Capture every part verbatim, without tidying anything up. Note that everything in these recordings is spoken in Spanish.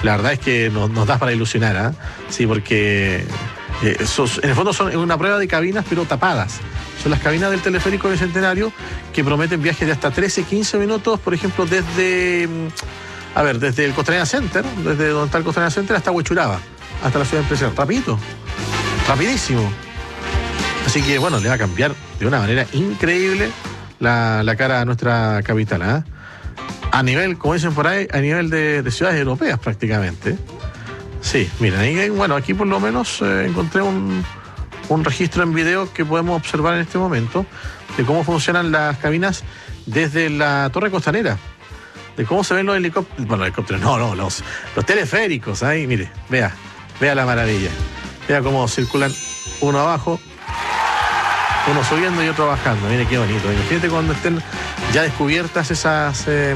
la verdad es que nos, nos da para ilusionar, ¿eh? Sí, porque eh, esos, en el fondo son una prueba de cabinas, pero tapadas. Son las cabinas del teleférico Bicentenario que prometen viajes de hasta trece, quince minutos, por ejemplo, desde, a ver, desde el Costanera Center, desde donde está el Costanera Center hasta Huechuraba, hasta la ciudad empresarial. Rapidito, rapidísimo. Así que, bueno, le va a cambiar de una manera increíble la, la cara a nuestra capital, ¿eh? A nivel, como dicen por ahí, a nivel de, de ciudades europeas prácticamente. Sí, miren, ahí, bueno, aquí por lo menos eh, encontré un, un registro en video que podemos observar en este momento de cómo funcionan las cabinas desde la Torre Costanera, de cómo se ven los helicópteros, bueno, los helicópteros, no, no, los, los teleféricos, ahí, mire, vea, vea la maravilla, vea cómo circulan uno abajo, uno subiendo y otro bajando. Mire qué bonito. Imagínate cuando estén ya descubiertas esas eh,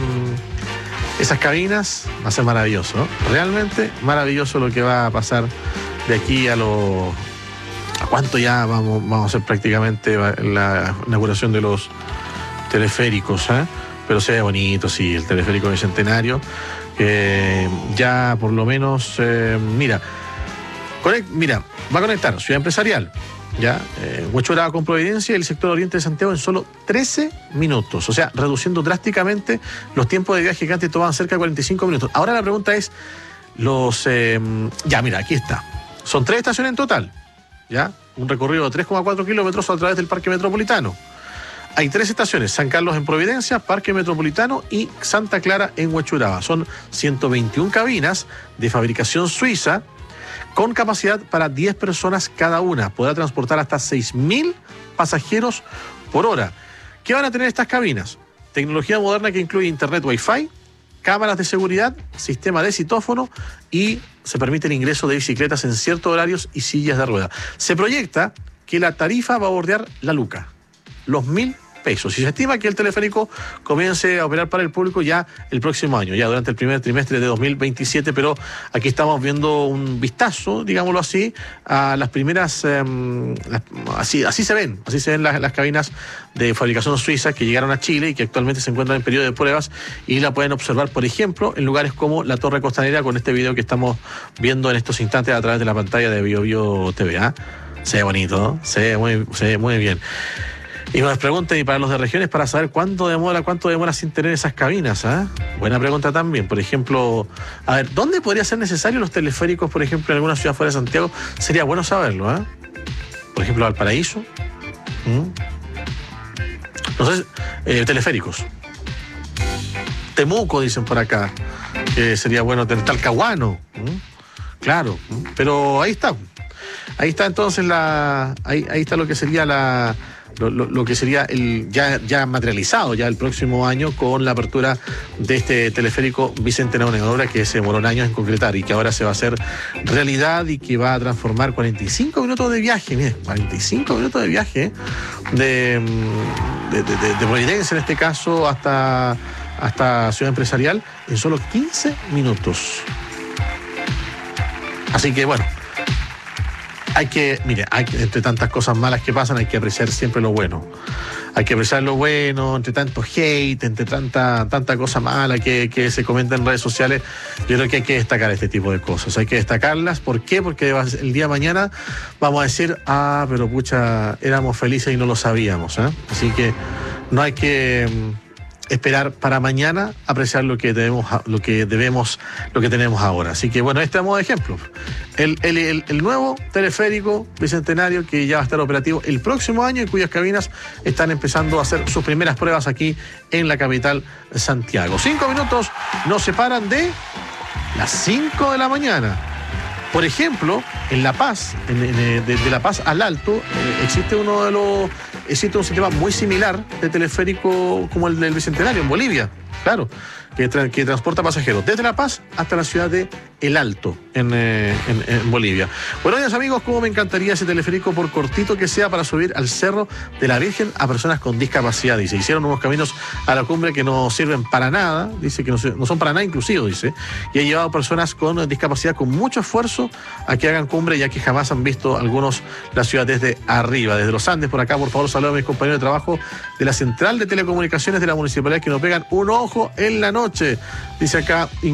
esas cabinas, va a ser maravilloso, ¿no? Realmente maravilloso lo que va a pasar de aquí a lo a cuánto ya vamos, vamos a hacer prácticamente la inauguración de los teleféricos, ¿eh? Pero se ve bonito, sí, el teleférico Bicentenario, que ya por lo menos, eh, mira, conect, mira, va a conectar Ciudad Empresarial, ya, eh, Huechuraba con Providencia y el sector oriente de Santiago en solo trece minutos, o sea, reduciendo drásticamente los tiempos de viaje que antes tomaban cerca de cuarenta y cinco minutos. Ahora la pregunta es, los, eh, ya, mira, aquí está, son tres estaciones en total, ya, un recorrido de tres coma cuatro kilómetros a través del Parque Metropolitano. Hay tres estaciones, San Carlos en Providencia, Parque Metropolitano y Santa Clara en Huechuraba. Son ciento veintiuna cabinas de fabricación suiza, con capacidad para diez personas cada una. Podrá transportar hasta seis mil pasajeros por hora. ¿Qué van a tener estas cabinas? Tecnología moderna que incluye internet Wi-Fi, cámaras de seguridad, sistema de citófono y se permite el ingreso de bicicletas en ciertos horarios y sillas de rueda. Se proyecta que la tarifa va a bordear la luca, los mil pesos. Y se estima que el teleférico comience a operar para el público ya el próximo año, ya durante el primer trimestre de dos mil veintisiete, pero aquí estamos viendo un vistazo, digámoslo así, a las primeras, eh, las, así, así se ven, así se ven las, las cabinas de fabricación suiza que llegaron a Chile y que actualmente se encuentran en periodo de pruebas y la pueden observar, por ejemplo, en lugares como la Torre Costanera con este video que estamos viendo en estos instantes a través de la pantalla de BioBio T V. ¿eh? Se ve bonito, ¿no? se ve muy, se ve muy bien. Y nos preguntan, y para los de regiones, para saber cuánto demora, cuánto demora sin tener esas cabinas, ¿eh? Buena pregunta también. Por ejemplo, a ver, ¿dónde podría ser necesario los teleféricos, por ejemplo, en alguna ciudad fuera de Santiago? Sería bueno saberlo, ¿eh? Por ejemplo, Valparaíso. ¿Mm? No sé, eh, teleféricos. Temuco, dicen por acá, que sería bueno tener Talcahuano. ¿Mm? Claro, ¿Mm? Pero ahí está. Ahí está entonces la. Ahí, ahí está lo que sería la. Lo, lo, lo que sería el ya, ya materializado ya el próximo año con la apertura de este teleférico Bicentenario, una obra que se demoró años en concretar y que ahora se va a hacer realidad y que va a transformar cuarenta y cinco minutos de viaje, mire, cuarenta y cinco minutos de viaje de, de, de, de, de Providencia en este caso hasta, hasta Ciudad Empresarial en solo quince minutos. Así que bueno, hay que, mire, hay, entre tantas cosas malas que pasan, hay que apreciar siempre lo bueno. Hay que apreciar lo bueno, entre tanto hate, entre tanta, tanta cosa mala que, que se comenta en redes sociales. Yo creo que hay que destacar este tipo de cosas. Hay que destacarlas. ¿Por qué? Porque el día de mañana vamos a decir, ah, pero pucha, éramos felices y no lo sabíamos, ¿eh? Así que no hay que esperar para mañana apreciar lo que debemos, lo que debemos, lo que tenemos ahora. Así que bueno, este es modo de ejemplo. El, el, el, el nuevo teleférico Bicentenario que ya va a estar operativo el próximo año y cuyas cabinas están empezando a hacer sus primeras pruebas aquí en la capital Santiago. Cinco minutos nos separan de las cinco de la mañana. Por ejemplo, en La Paz, en, en, de, de La Paz al Alto, eh, existe uno de los, existe un sistema muy similar de teleférico como el del Bicentenario en Bolivia, claro, que, tra que transporta pasajeros desde La Paz hasta la ciudad de El Alto, en, eh, en, en Bolivia. Buenos días, amigos, cómo me encantaría ese teleférico, por cortito que sea, para subir al Cerro de la Virgen a personas con discapacidad. Dice, hicieron unos caminos a la cumbre que no sirven para nada, dice que no, no son para nada inclusivos, dice, y ha llevado a personas con discapacidad con mucho esfuerzo a que hagan cumbre, ya que jamás han visto algunos la ciudad desde arriba, desde los Andes. Por acá, por favor, saludo a mis compañeros de trabajo de la Central de Telecomunicaciones de la Municipalidad que nos pegan un ojo en la noche, dice acá.